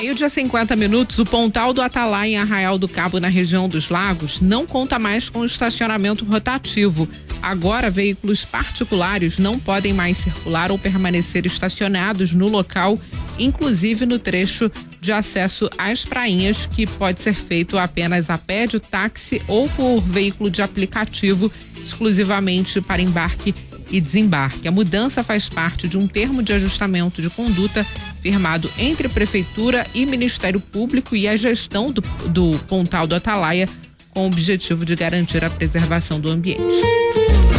Meio-dia 50 minutos, o Pontal do Atalaia em Arraial do Cabo, na região dos Lagos, não conta mais com estacionamento rotativo. Agora, veículos particulares não podem mais circular ou permanecer estacionados no local, inclusive no trecho de acesso às prainhas, que pode ser feito apenas a pé, de táxi ou por veículo de aplicativo, exclusivamente para embarque e desembarque. A mudança faz parte de um termo de ajustamento de conduta firmado entre Prefeitura e Ministério Público e a gestão do Pontal do Atalaia, com o objetivo de garantir a preservação do ambiente.